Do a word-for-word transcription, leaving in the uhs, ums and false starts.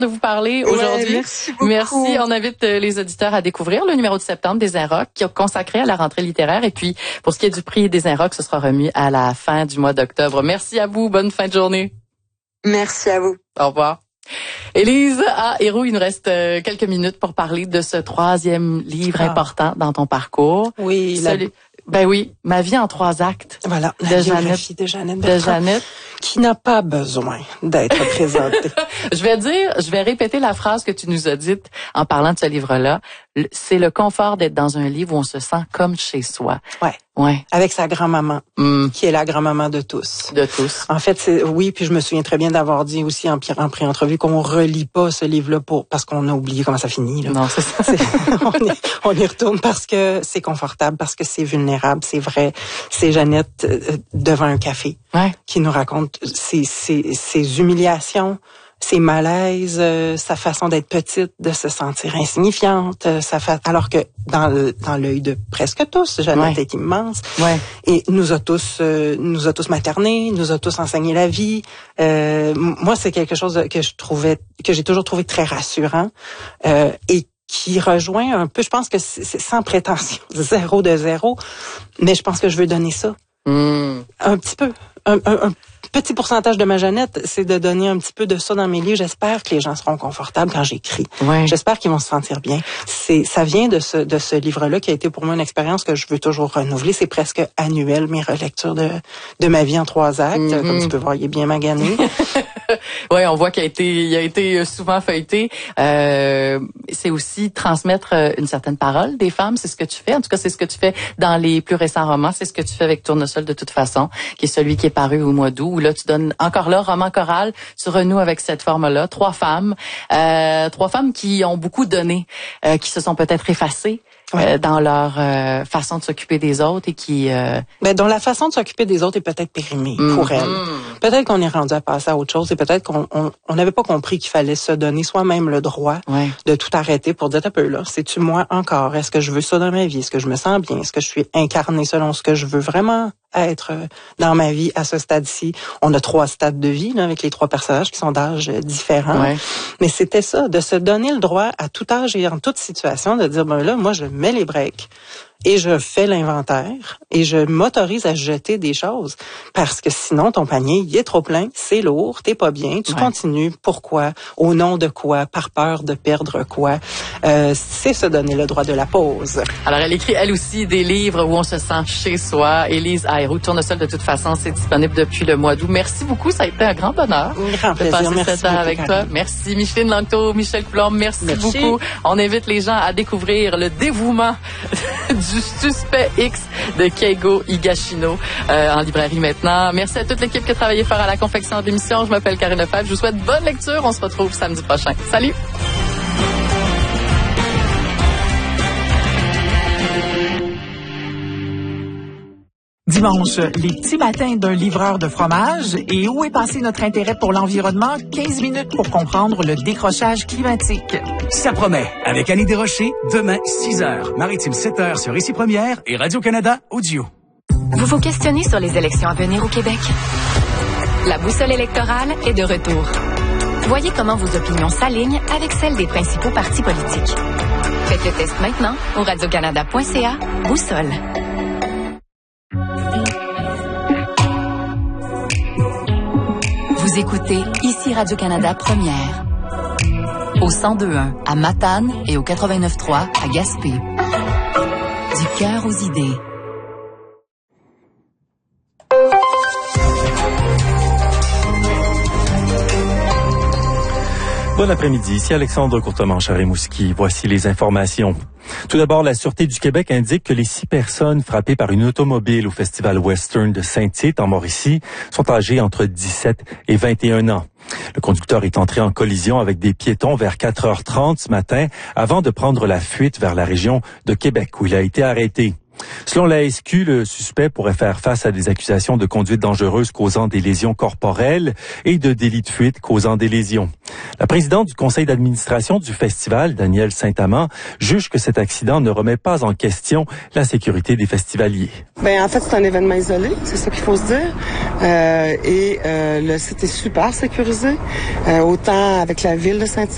de vous parler ouais, aujourd'hui. Merci beaucoup. Merci. On invite les auditeurs à découvrir le numéro de septembre des Inrocks qui est consacré à la rentrée littéraire. Et puis, pour ce qui est du prix des Inrocks, ce sera remis à la fin du mois d'octobre. Merci à vous. Bonne fin de journée. Merci à vous. Au revoir. Élise, à Héroux, il nous reste quelques minutes pour parler de ce troisième livre ah. important dans ton parcours. Oui. Celui... La... Ben oui, Ma vie en trois actes. Voilà, la de biographie Jeannette, de Jeannette de Bertrand, Jeannette. qui n'a pas besoin d'être présentée. Je vais dire, je vais répéter la phrase que tu nous as dite en parlant de ce livre-là. C'est le confort d'être dans un livre où on se sent comme chez soi. Ouais. Ouais. Avec sa grand-maman, mm. qui est la grand-maman de tous. De tous. En fait, c'est oui, puis je me souviens très bien d'avoir dit aussi en, en pré-entrevue qu'on relit pas ce livre-là pour parce qu'on a oublié comment ça finit. Là. Non, c'est ça. C'est, on, y, on y retourne parce que c'est confortable, parce que c'est vulnérable, c'est vrai. C'est Jeannette euh, devant un café ouais. qui nous raconte ses, ses, ses humiliations, ses malaises, euh, sa façon d'être petite, de se sentir insignifiante, euh, sa fa... alors que dans le, dans l'œil de presque tous, Jeannette ouais. est immense ouais. et nous a tous euh, nous a tous maternés, nous a tous enseigné la vie. Euh, moi, c'est quelque chose que je trouvais que j'ai toujours trouvé très rassurant euh, et qui rejoint un peu. Je pense que c'est, c'est sans prétention, zéro de zéro, mais je pense que je veux donner ça mm. un petit peu, un, un, un petit pourcentage de ma Jeannette, c'est de donner un petit peu de ça dans mes livres. J'espère que les gens seront confortables quand j'écris. Ouais. J'espère qu'ils vont se sentir bien. C'est, ça vient de ce, de ce livre-là qui a été pour moi une expérience que je veux toujours renouveler. C'est presque annuel, mes relectures de, de ma vie en trois actes. Mm-hmm. Comme tu peux voir, il est bien magané. Oui, on voit qu'il a été, il a été souvent feuilleté. Euh, c'est aussi transmettre une certaine parole des femmes. C'est ce que tu fais. En tout cas, c'est ce que tu fais dans les plus récents romans. C'est ce que tu fais avec Tournesol de toute façon, qui est celui qui est paru au mois d'août. Où là, tu donnes encore là, roman choral, tu renoues avec cette forme-là. Trois femmes, euh, trois femmes qui ont beaucoup donné, euh, qui se sont peut-être effacées. Ouais. Euh, dans leur euh, façon de s'occuper des autres et qui... Euh... Ben, dont la façon de s'occuper des autres est peut-être périmée mm-hmm. pour elles. Peut-être qu'on est rendu à passer à autre chose et peut-être qu'on on n'avait pas compris qu'il fallait se donner soi-même le droit ouais. de tout arrêter pour dire un peu là, c'est-tu moi encore? Est-ce que je veux ça dans ma vie? Est-ce que je me sens bien? Est-ce que je suis incarnée selon ce que je veux vraiment être dans ma vie à ce stade-ci? On a trois stades de vie là, avec les trois personnages qui sont d'âge différents. Ouais. Mais c'était ça, de se donner le droit à tout âge et en toute situation de dire, ben là, moi, je mets les breaks et je fais l'inventaire et je m'autorise à jeter des choses parce que sinon, ton panier, il est trop plein, c'est lourd, t'es pas bien, tu ouais. continues. Pourquoi? Au nom de quoi? Par peur de perdre quoi? Euh, c'est se donner le droit de la pause. Alors, elle écrit, elle aussi, des livres où on se sent chez soi. Élise à Héroux, Tournesol de toute façon, c'est disponible depuis le mois d'août. Merci beaucoup, ça a été un grand bonheur un grand de plaisir. passer merci cette heure avec toi. Karine. Merci Micheline Langto, Michel Coulombe, merci, merci beaucoup. On invite les gens à découvrir le dévouement du suspect X de Keigo Higashino euh, en librairie maintenant. Merci à toute l'équipe qui a travaillé fort à la confection de l'émission. Je m'appelle Karine Lefebvre. Je vous souhaite bonne lecture. On se retrouve samedi prochain. Salut! Dimanche, les petits matins d'un livreur de fromage. Et où est passé notre intérêt pour l'environnement? quinze minutes pour comprendre le décrochage climatique. Ça promet. Avec Annie Desrochers, demain, six heures. Maritime, sept heures sur Ici Première et Radio-Canada Audio. Vous vous questionnez sur les élections à venir au Québec? La boussole électorale est de retour. Voyez comment vos opinions s'alignent avec celles des principaux partis politiques. Faites le test maintenant au radiocanada point c a. Boussole. Vous écoutez Ici Radio-Canada Première. Au cent deux point un à Matane et au quatre-vingt-neuf point trois à Gaspé. Du cœur aux idées. Bon après-midi, ici Alexandre Courtemanche à Rimouski. Voici les informations. Tout d'abord, la Sûreté du Québec indique que les six personnes frappées par une automobile au Festival Western de Saint-Tite, en Mauricie, sont âgées entre dix-sept et vingt et un ans. Le conducteur est entré en collision avec des piétons vers quatre heures trente ce matin avant de prendre la fuite vers la région de Québec où il a été arrêté. Selon la S Q, le suspect pourrait faire face à des accusations de conduite dangereuse causant des lésions corporelles et de délit de fuite causant des lésions. La présidente du conseil d'administration du festival, Danielle Saint-Amand, juge que cet accident ne remet pas en question la sécurité des festivaliers. Ben en fait, c'est un événement isolé, c'est ça qu'il faut se dire. Euh, et euh, le site est super sécurisé, euh, autant avec la ville de Saint-Tite